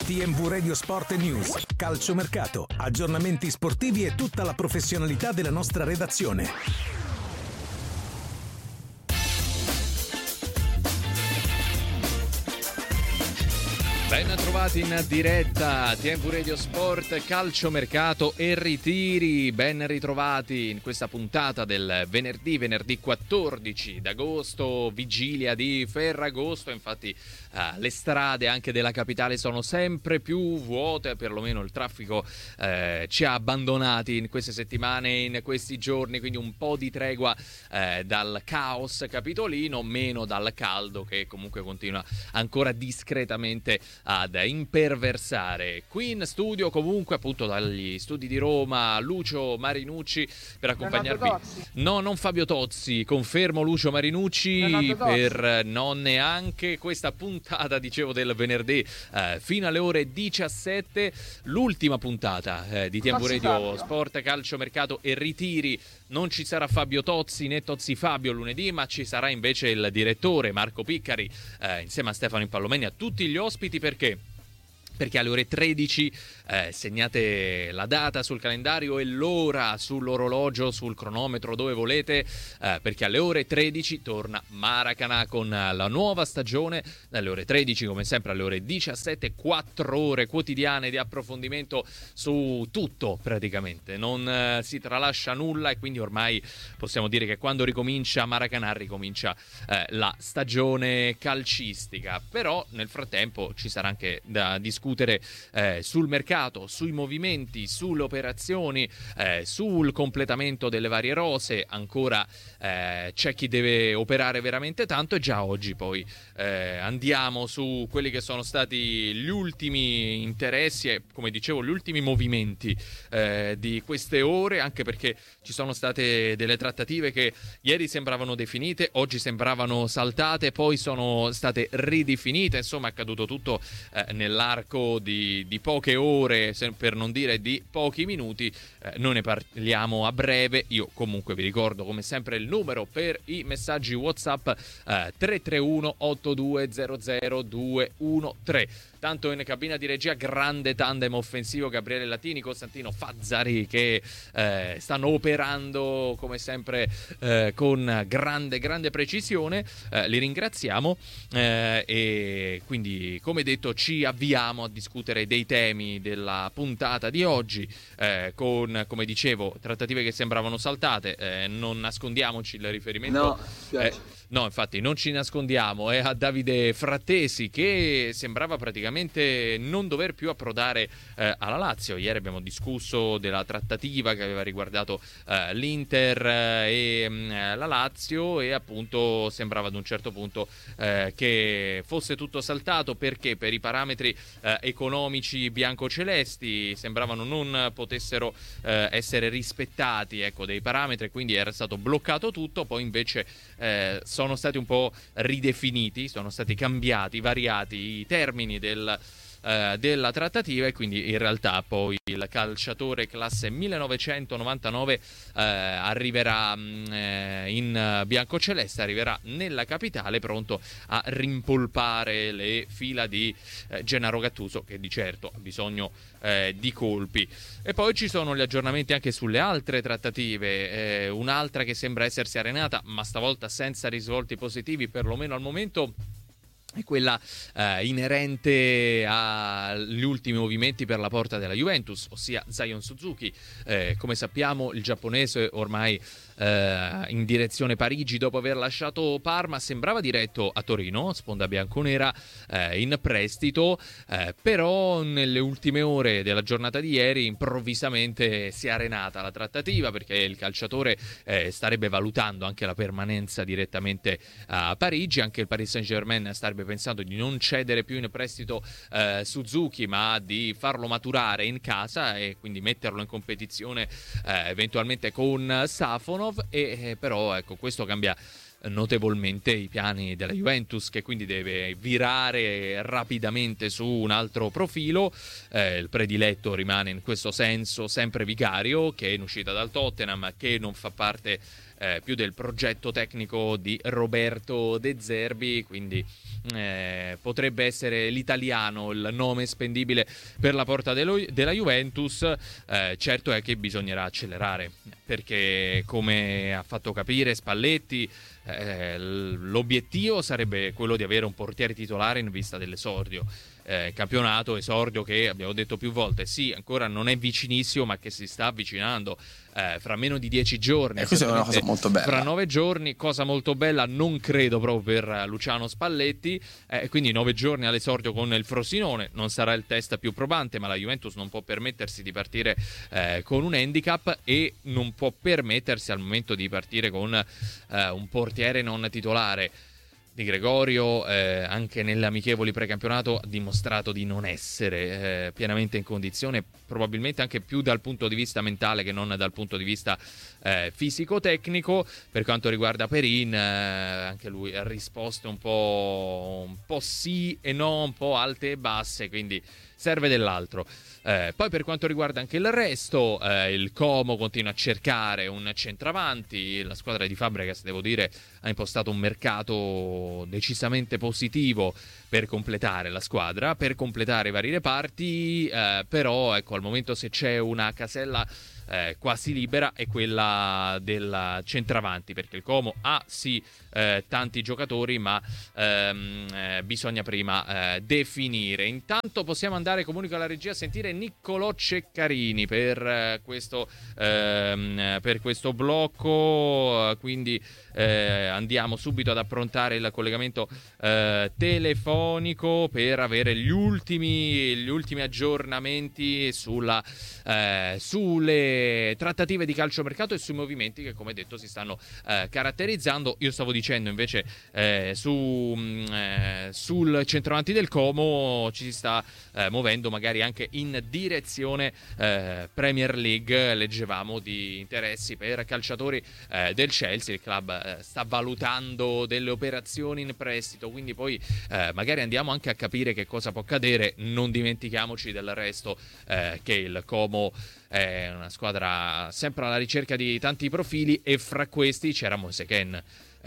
TMV Radio Sport News, calciomercato, aggiornamenti sportivi e tutta la professionalità della nostra redazione. Ben trovati in diretta TMV Radio Sport, calciomercato e ritiri. Ben ritrovati in questa puntata del venerdì 14 d'agosto, vigilia di Ferragosto. Infatti le strade anche della capitale sono sempre più vuote, perlomeno il traffico ci ha abbandonati in queste settimane, in questi giorni, quindi un po' di tregua dal caos capitolino, meno dal caldo che comunque continua ancora discretamente ad imperversare. Qui in studio, comunque appunto dagli studi di Roma, Lucio Marinucci per accompagnarvi. No, non Fabio Tozzi, confermo Lucio Marinucci per non neanche questa puntata, dicevo, del venerdì fino alle ore 17, l'ultima puntata di TMV Radio Sport, calciomercato e ritiri. Non ci sarà Fabio Tozzi né Tozzi Fabio lunedì, ma ci sarà invece il direttore Marco Piccari insieme a Stefano Impallomeni, a tutti gli ospiti. Perché alle ore 13 segnate la data sul calendario e l'ora sull'orologio, sul cronometro, dove volete, perché alle ore 13 torna Maracanã con la nuova stagione. Dalle ore 13, come sempre, alle ore 17, 4 ore quotidiane di approfondimento su tutto praticamente. Non si tralascia nulla e quindi ormai possiamo dire che quando ricomincia Maracanã ricomincia la stagione calcistica. Però nel frattempo ci sarà anche da discutere sul mercato, sui movimenti, sulle operazioni, sul completamento delle varie rose. Ancora c'è chi deve operare veramente tanto e già oggi poi andiamo su quelli che sono stati gli ultimi interessi e, come dicevo, gli ultimi movimenti di queste ore, anche perché ci sono state delle trattative che ieri sembravano definite, oggi sembravano saltate, poi sono state ridefinite. Insomma, è accaduto tutto nell'arco di poche ore, per non dire di pochi minuti. Noi ne parliamo a breve. Io comunque vi ricordo come sempre il numero per i messaggi WhatsApp 331 8200 213. Tanto in cabina di regia grande tandem offensivo, Gabriele Latini, Costantino Fazzari, che stanno operando come sempre con grande precisione. Li ringraziamo e quindi, come detto, ci avviamo a discutere dei temi della puntata di oggi con, come dicevo, trattative che sembravano saltate. Non nascondiamoci il riferimento. No, infatti non ci nascondiamo, è a Davide Frattesi, che sembrava praticamente non dover più approdare alla Lazio. Ieri abbiamo discusso della trattativa che aveva riguardato l'Inter e la Lazio, e appunto sembrava ad un certo punto che fosse tutto saltato, perché per i parametri economici biancocelesti sembravano non potessero essere rispettati, ecco, dei parametri, quindi era stato bloccato tutto. Poi invece sono stati un po' ridefiniti, sono stati cambiati, variati i termini della trattativa, e quindi in realtà poi il calciatore classe 1999 arriverà in biancoceleste, arriverà nella capitale pronto a rimpolpare le fila di Gennaro Gattuso, che di certo ha bisogno di colpi. E poi ci sono gli aggiornamenti anche sulle altre trattative, un'altra che sembra essersi arenata, ma stavolta senza risvolti positivi, perlomeno al momento, è quella inerente agli ultimi movimenti per la porta della Juventus, ossia Zion Suzuki. Come sappiamo, il giapponese ormai in direzione Parigi dopo aver lasciato Parma, sembrava diretto a Torino, sponda bianconera, in prestito, però nelle ultime ore della giornata di ieri improvvisamente si è arenata la trattativa, perché il calciatore starebbe valutando anche la permanenza direttamente a Parigi. Anche il Paris Saint-Germain starebbe pensando di non cedere più in prestito Suzuki, ma di farlo maturare in casa e quindi metterlo in competizione eventualmente con Safonov. Però ecco, questo cambia notevolmente i piani della Juventus, che quindi deve virare rapidamente su un altro profilo. Il prediletto rimane in questo senso sempre Vicario, che è in uscita dal Tottenham, che non fa parte più del progetto tecnico di Roberto De Zerbi, quindi potrebbe essere l'italiano il nome spendibile per la porta della Juventus. Certo è che bisognerà accelerare, perché come ha fatto capire Spalletti, l'obiettivo sarebbe quello di avere un portiere titolare in vista dell'esordio. Campionato, esordio che abbiamo detto più volte, sì, ancora non è vicinissimo, ma che si sta avvicinando fra meno di 10 giorni. Questa è una cosa molto bella. Fra 9 giorni, cosa molto bella, non credo proprio per Luciano Spalletti. Quindi 9 giorni all'esordio con il Frosinone. Non sarà il test più probante, ma la Juventus non può permettersi di partire con un handicap, e non può permettersi al momento di partire con un portiere non titolare. Di Gregorio, anche nelle amichevoli precampionato, ha dimostrato di non essere pienamente in condizione, probabilmente anche più dal punto di vista mentale che non dal punto di vista fisico-tecnico. Per quanto riguarda Perin, anche lui ha risposto un po' sì e no, un po' alte e basse, quindi serve dell'altro. Poi per quanto riguarda anche il resto, il Como continua a cercare un centravanti. La squadra di Fabregas, devo dire, ha impostato un mercato decisamente positivo per completare la squadra, per completare i vari reparti, però ecco, al momento se c'è una casella quasi libera è quella del centravanti, perché il Como ha sì tanti giocatori, ma bisogna prima definire. Intanto possiamo andare, comunico alla regia, a sentire Niccolò Ceccarini per questo blocco, quindi andiamo subito ad approntare il collegamento telefonico per avere gli ultimi aggiornamenti sulle trattative di calciomercato e sui movimenti che, come detto, si stanno caratterizzando. Io stavo dicendo invece sul centravanti del Como ci si sta muovendo magari anche in direzione Premier League. Leggevamo di interessi per calciatori del Chelsea. Il club sta valutando delle operazioni in prestito, quindi poi magari andiamo anche a capire che cosa può accadere. Non dimentichiamoci del resto, che il Como è una squadra sempre alla ricerca di tanti profili, e fra questi c'era Moise Kean,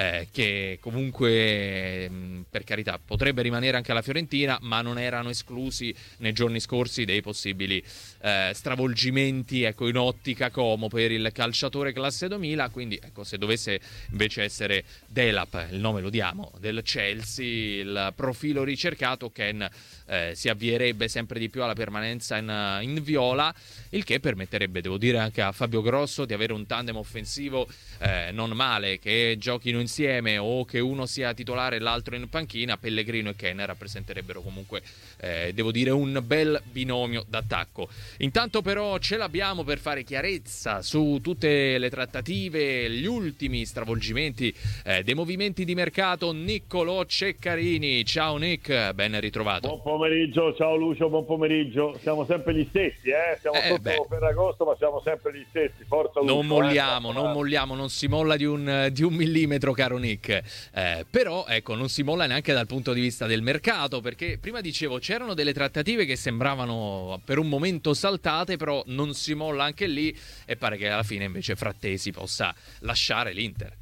che comunque, per carità, potrebbe rimanere anche alla Fiorentina, ma non erano esclusi nei giorni scorsi dei possibili stravolgimenti, ecco, in ottica Como per il calciatore classe 2000. Quindi ecco, se dovesse invece essere Delap, il nome lo diamo, del Chelsea, il profilo ricercato, Kean si avvierebbe sempre di più alla permanenza in viola, il che permetterebbe, devo dire, anche a Fabio Grosso di avere un tandem offensivo non male, che giochino insieme o che uno sia titolare e l'altro in panchina. Pellegrino e Kean rappresenterebbero comunque, devo dire, un bel binomio d'attacco. Intanto però ce l'abbiamo per fare chiarezza su tutte le trattative, gli ultimi stravolgimenti dei movimenti di mercato. Niccolò Ceccarini, ciao Nick, ben ritrovato. Buon pomeriggio, ciao Lucio, buon pomeriggio. Siamo sempre gli stessi, siamo sotto Ferragosto, ma siamo sempre gli stessi. Forza Lucio. Non molliamo, non si molla di un millimetro, caro Nick. Però ecco, non si molla neanche dal punto di vista del mercato, perché prima dicevo c'erano delle trattative che sembravano per un momento saltate, però non si molla anche lì, e pare che alla fine invece Frattesi possa lasciare l'Inter.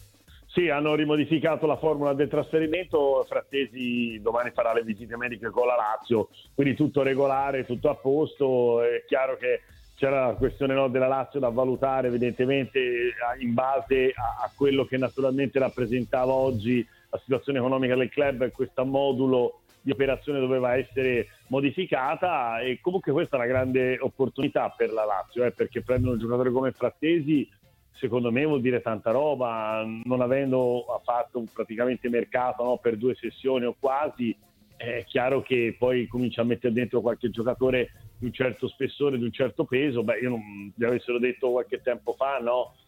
Sì, hanno rimodificato la formula del trasferimento. Frattesi domani farà le visite mediche con la Lazio, quindi tutto regolare, tutto a posto. È chiaro che c'era la questione della Lazio da valutare evidentemente in base a quello che naturalmente rappresentava oggi la situazione economica del club, e questo modulo di operazione doveva essere modificata. E comunque questa è una grande opportunità per la Lazio, perché prendere un giocatore come Frattesi secondo me vuol dire tanta roba, non avendo fatto praticamente mercato per 2 sessioni o quasi. È chiaro che poi comincia a mettere dentro qualche giocatore di un certo spessore, di un certo peso. Io non vi avessero detto qualche tempo fa,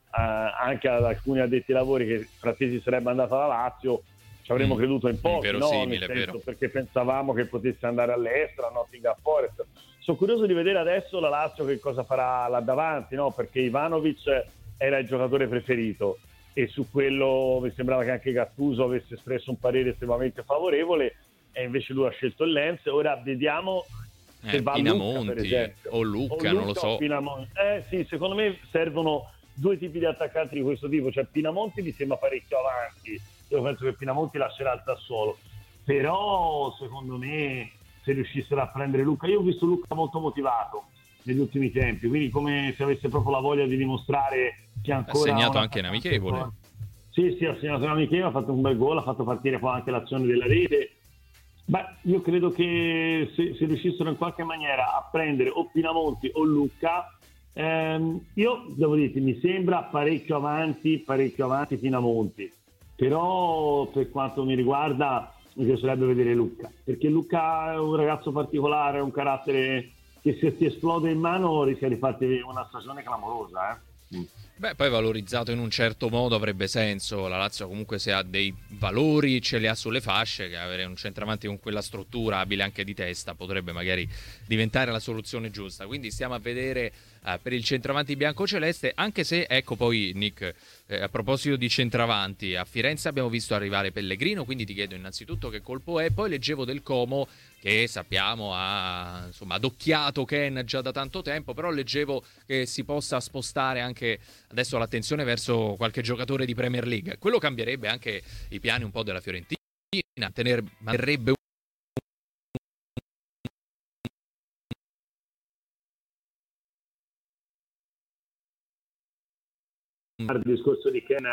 anche ad alcuni addetti ai lavori, che Frattesi sarebbe andato alla Lazio, ci avremmo creduto in pochi, perché pensavamo che potesse andare all'estero, a Nottingham Forest. Sono curioso di vedere adesso la Lazio che cosa farà là davanti, perché Ivanovic era il giocatore preferito, e su quello mi sembrava che anche Gattuso avesse espresso un parere estremamente favorevole, e invece lui ha scelto il Lens. Ora vediamo se va Pinamonti, Lucca, per esempio, o Lucca, non lo so. Sì, secondo me servono due tipi di attaccanti di questo tipo, cioè Pinamonti mi sembra parecchio avanti, io penso che Pinamonti lascerà il Sassuolo, però secondo me se riuscissero a prendere Lucca, io ho visto Lucca molto motivato negli ultimi tempi, quindi come se avesse proprio la voglia di dimostrare che ancora ha segnato anche in amichevole. Sì, ha segnato in amichevole, ha fatto un bel gol, ha fatto partire poi anche l'azione della rete. Io credo che se riuscissero in qualche maniera a prendere o Pinamonti o Lucca, io devo dirti, mi sembra parecchio avanti Pinamonti, però per quanto mi riguarda mi piacerebbe vedere Lucca, perché Lucca è un ragazzo particolare, un carattere che se ti esplode in mano rischia di farti una stagione clamorosa. Poi valorizzato in un certo modo avrebbe senso. La Lazio comunque, se ha dei valori ce li ha sulle fasce, che avere un centravanti con quella struttura, abile anche di testa, potrebbe magari diventare la soluzione giusta. Quindi stiamo a vedere per il centravanti biancoceleste, anche se, ecco, poi Nick, a proposito di centravanti, a Firenze abbiamo visto arrivare Pellegrino, quindi ti chiedo innanzitutto che colpo è. Poi leggevo del Como, che sappiamo ha adocchiato Ken già da tanto tempo, però leggevo che si possa spostare anche adesso l'attenzione verso qualche giocatore di Premier League. Quello cambierebbe anche i piani un po' della Fiorentina, manterrebbe Il discorso di Ken,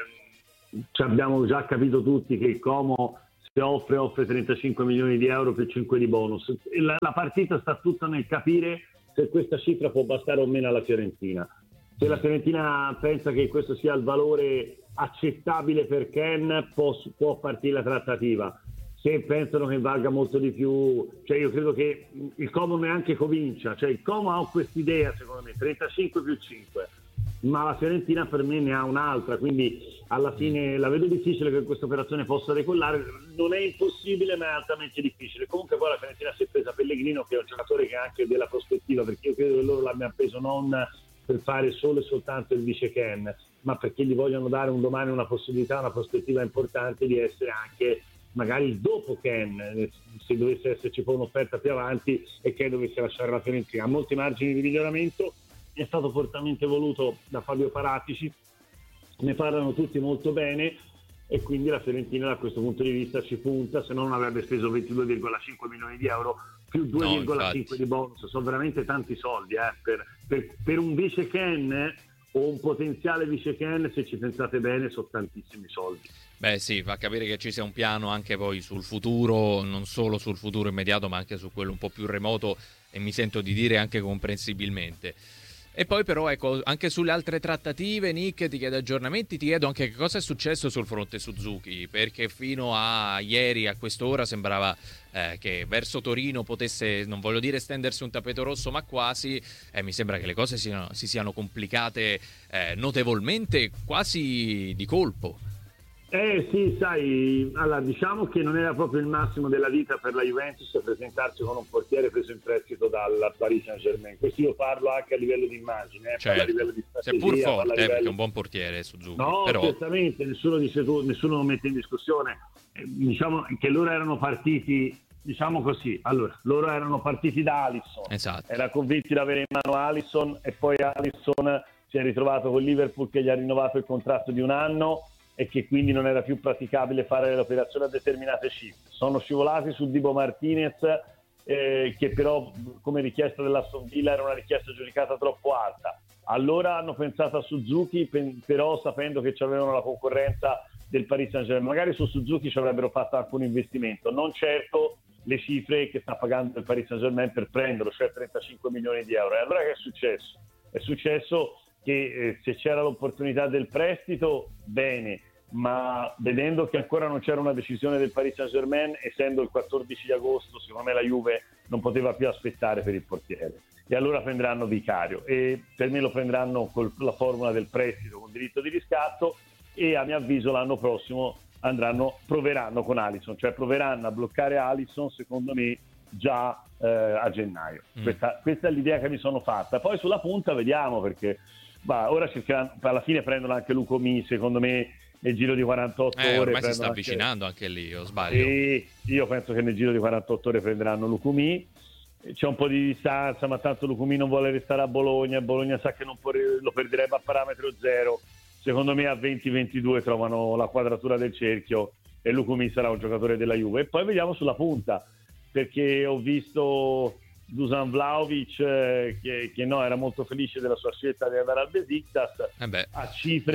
abbiamo già capito tutti che il Como, se offre 35 milioni di euro più 5 di bonus. La partita sta tutta nel capire se questa cifra può bastare o meno alla Fiorentina. Se la Fiorentina pensa che questo sia il valore accettabile per Ken, può partire la trattativa. Se pensano che valga molto di più, io credo che il Como neanche comincia, il Como ha quest'idea, secondo me, 35 più 5. Ma la Fiorentina per me ne ha un'altra, quindi alla fine la vedo difficile che questa operazione possa decollare. Non è impossibile, ma è altamente difficile. Comunque poi la Fiorentina si è presa Pellegrino, che è un giocatore che ha anche della prospettiva, perché io credo che loro l'abbiano preso non per fare solo e soltanto il vice Ken, ma perché gli vogliono dare un domani una possibilità, una prospettiva importante di essere anche magari il dopo Ken, se dovesse esserci poi un'offerta più avanti e Ken dovesse lasciare la Fiorentina. Ha molti margini di miglioramento, è stato fortemente voluto da Fabio Paratici, ne parlano tutti molto bene e quindi la Fiorentina da questo punto di vista ci punta, se no non avrebbe speso 22,5 milioni di euro più 2,5 di bonus. Sono veramente tanti soldi per un vice Ken o un potenziale vice Ken, se ci pensate bene sono tantissimi soldi. Sì, fa capire che ci sia un piano anche poi sul futuro, non solo sul futuro immediato ma anche su quello un po' più remoto, e mi sento di dire anche comprensibilmente. E poi però, ecco, anche sulle altre trattative, Nick, ti chiedo aggiornamenti, ti chiedo anche che cosa è successo sul fronte Suzuki, perché fino a ieri, a quest'ora, sembrava che verso Torino potesse, non voglio dire stendersi un tappeto rosso, ma quasi. Mi sembra che le cose si siano complicate notevolmente, quasi di colpo. Sì, sai, allora diciamo che non era proprio il massimo della vita per la Juventus presentarsi con un portiere preso in prestito dal Paris Saint-Germain. Questo io parlo anche a livello di immagine, certo. A livello di strategia, seppur forte, livello... perché è un buon portiere Suzuki. No, però... certamente, nessuno lo mette in discussione. Diciamo che loro erano partiti, diciamo così, loro erano partiti da Alisson, esatto. Era convinti di avere in mano Alisson e poi Alisson si è ritrovato con Liverpool che gli ha rinnovato il contratto di un anno e che quindi non era più praticabile fare l'operazione a determinate cifre. Sono scivolati su Dibu Martinez, che però come richiesta dell'Aston Villa era una richiesta giudicata troppo alta. Allora hanno pensato a Suzuki, però sapendo che avevano la concorrenza del Paris Saint-Germain. Magari su Suzuki ci avrebbero fatto anche un investimento, non certo le cifre che sta pagando il Paris Saint-Germain per prenderlo, cioè 35 milioni di euro. E allora che è successo? È successo che se c'era l'opportunità del prestito, bene, ma vedendo che ancora non c'era una decisione del Paris Saint-Germain, essendo il 14 di agosto, secondo me la Juve non poteva più aspettare per il portiere. E allora prenderanno Vicario, e per me lo prenderanno con la formula del prestito con diritto di riscatto, e a mio avviso l'anno prossimo proveranno con Alisson, cioè proveranno a bloccare Alisson, secondo me, già a gennaio. Questa è l'idea che mi sono fatta. Poi sulla punta vediamo, perché ora alla fine prendono anche Lucomi, secondo me nel giro di 48 ore. Ormai si sta avvicinando anche lì, o sbaglio? Sì, io penso che nel giro di 48 ore prenderanno Lucomi. c'è un po' di distanza, ma tanto Lucumi non vuole restare a Bologna, Bologna sa che lo perderebbe a parametro zero. Secondo me a 20-22 trovano la quadratura del cerchio e Lucumi sarà un giocatore della Juve. E poi vediamo sulla punta, perché ho visto Dusan Vlahovic che no, era molto felice della sua scelta di andare al Besiktas. A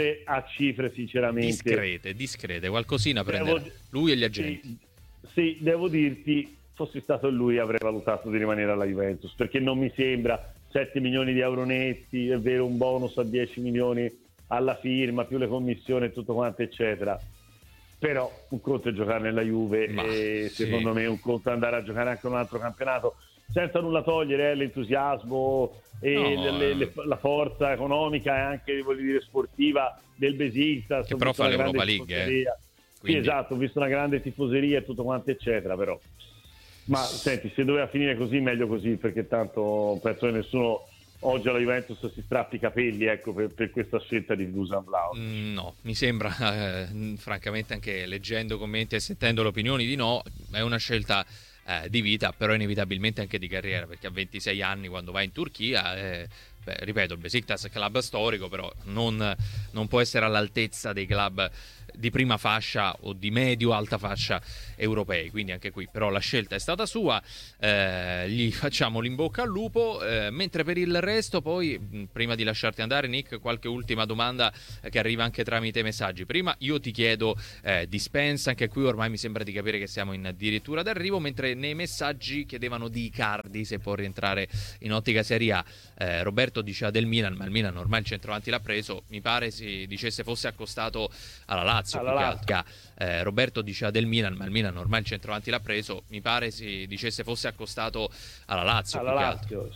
cifre sinceramente discrete, qualcosina prenderà lui e gli agenti. Sì, devo dirti, fossi stato lui avrei valutato di rimanere alla Juventus, perché non mi sembra 7 milioni di euro netti, è vero, un bonus a 10 milioni alla firma più le commissioni e tutto quanto eccetera, però un conto è giocare nella Juve e secondo me un conto è andare a giocare anche un altro campionato, senza nulla togliere l'entusiasmo e la forza economica e anche, voglio dire, sportiva del Besiktas, che però fa l'Europa League. Sì, esatto, ho visto una grande tifoseria e tutto quanto eccetera, però senti, se doveva finire così meglio così, perché tanto penso che nessuno oggi alla Juventus si strappi i capelli, ecco, per questa scelta di Dusan Vlahovic. No, mi sembra francamente, anche leggendo commenti e sentendo le opinioni, di no. È una scelta di vita, però inevitabilmente anche di carriera, perché a 26 anni quando vai in Turchia, ripeto, il Besiktas è club storico, però non può essere all'altezza dei club di prima fascia o di medio-alta fascia europei, quindi anche qui però la scelta è stata sua, gli facciamo l'in bocca al lupo, mentre per il resto poi, prima di lasciarti andare Nick, qualche ultima domanda che arriva anche tramite messaggi. Prima io ti chiedo di Spence, anche qui ormai mi sembra di capire che siamo addirittura d'arrivo, mentre nei messaggi chiedevano di Icardi se può rientrare in ottica Serie A. Roberto diceva del Milan, ma il Milan ormai il centravanti l'ha preso, mi pare si dicesse fosse accostato alla Lazio. Roberto diceva del Milan, ma il Milan ormai il centravanti l'ha preso, mi pare si dicesse fosse accostato alla Lazio.